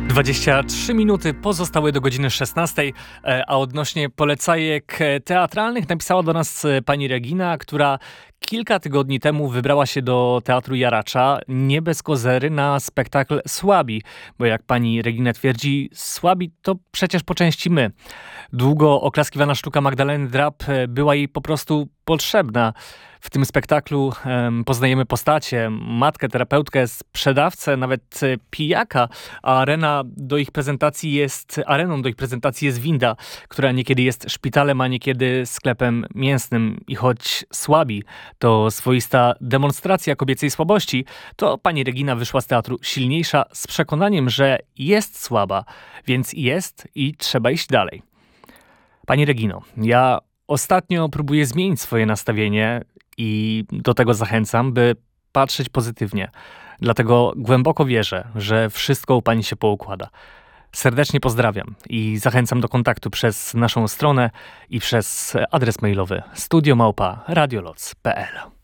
23 minuty pozostały do godziny 16, a odnośnie polecajek teatralnych napisała do nas pani Regina, która kilka tygodni temu wybrała się do Teatru Jaracza nie bez kozery na spektakl Słabi, bo jak pani Regina twierdzi, słabi to przecież po części my. Długo oklaskiwana sztuka Magdaleny Drab była jej po prostu potrzebna. W tym spektaklu poznajemy postacie, matkę, terapeutkę, sprzedawcę, nawet pijaka, a areną do ich prezentacji jest winda, która niekiedy jest szpitalem, a niekiedy sklepem mięsnym. I choć Słabi to swoista demonstracja kobiecej słabości, to pani Regina wyszła z teatru silniejsza z przekonaniem, że jest słaba, więc jest i trzeba iść dalej. Pani Regino, ja ostatnio próbuję zmienić swoje nastawienie i do tego zachęcam, by patrzeć pozytywnie. Dlatego głęboko wierzę, że wszystko u pani się poukłada. Serdecznie pozdrawiam i zachęcam do kontaktu przez naszą stronę i przez adres mailowy studio@radioloc.pl.